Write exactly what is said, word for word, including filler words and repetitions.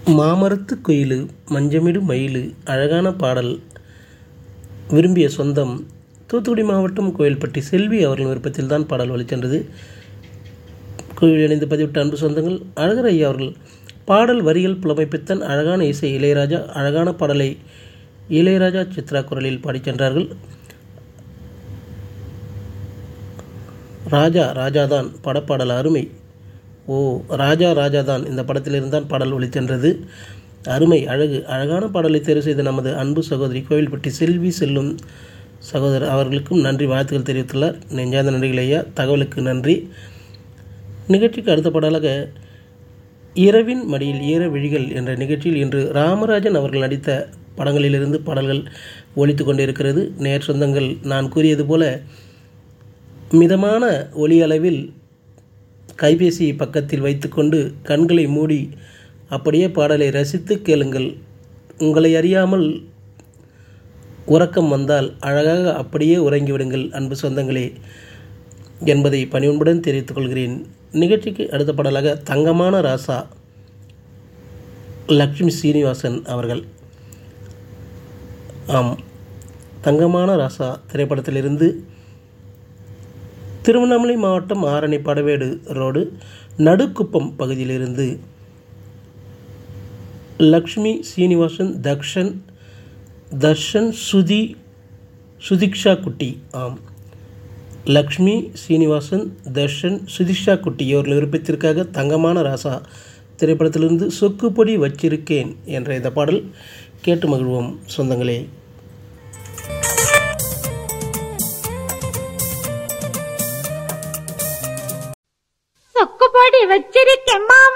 மாமரத்து குயிலு மஞ்சமிடு மயிலு அழகான பாடல் விரும்பிய சொந்தம் தூத்துக்குடி மாவட்டம் கோயில்பட்டி செல்வி அவர்களின் விருப்பத்தில் தான் பாடல் வழிச்சென்றது. கோயில் இணைந்து பதிவிட்ட அன்பு சொந்தங்கள் அழகர் ஐயா அவர்கள் பாடல் வரிகள் புலமைப்பித்தன், அழகான இசை இளையராஜா, அழகான பாடலை இளையராஜா சித்ரா குரலில் பாடிச் சென்றார்கள். ராஜா ராஜாதான் படப்பாடல் அருமை. ஓ ராஜா ராஜாதான் இந்த படத்திலிருந்தான் பாடல் ஒளிச்சென்றது. அருமை, அழகு, அழகான பாடலை தேர்வு செய்த நமது அன்பு சகோதரி கோவில்பட்டி செல்வி செல்லும் சகோதரர் அவர்களுக்கும் நன்றி, வாழ்த்துக்கள் தெரிவித்துள்ளார். நெஞ்சார்ந்த நன்றிகள் ஐயா, தகவலுக்கு நன்றி. நிகழ்ச்சிக்கு அடுத்த பாடலாக இரவின் மடியில் ஈர விழிகள் என்ற நிகழ்ச்சியில் இன்று ராமராஜன் அவர்கள் நடித்த படங்களிலிருந்து பாடல்கள் ஒலித்து கொண்டிருக்கிறது. நேர் சொந்தங்கள், நான் கூறியது போல மிதமான ஒலி அளவில் கைபேசி பக்கத்தில் வைத்துக்கொண்டு கண்களை மூடி அப்படியே பாடலை ரசித்து கேளுங்கள். உங்களை அறியாமல் உறக்கம் வந்தால் அழகாக அப்படியே உறங்கிவிடுங்கள் அன்பு சொந்தங்களே என்பதை பணிவுடன் தெரிவித்துக் கொள்கிறேன். நிகழ்ச்சிக்கு அடுத்த பாடலாக தங்கமான ராசா லக்ஷ்மி சீனிவாசன் அவர்கள். ஆம், தங்கமான ராசா திரைப்படத்திலிருந்து திருவண்ணாமலை மாவட்டம் ஆரணி படவேடு ரோடு நடுக்குப்பம் பகுதியிலிருந்து லக்ஷ்மி சீனிவாசன், தக்ஷன் தர்ஷன், சுதி சுதிக்ஷா குட்டி. ஆம், லக்ஷ்மி சீனிவாசன், தர்ஷன், சுதிக்ஷா குட்டி இவர்கள் விருப்பத்திற்காக தங்கமான ராசா திரைப்படத்திலிருந்து சொக்குப்பொடி வச்சிருக்கேன் என்ற இந்த பாடல் கேட்டு மகிழ்வோம் சொந்தங்களே. சொக்குப்பொடி வச்சிருக்கேன்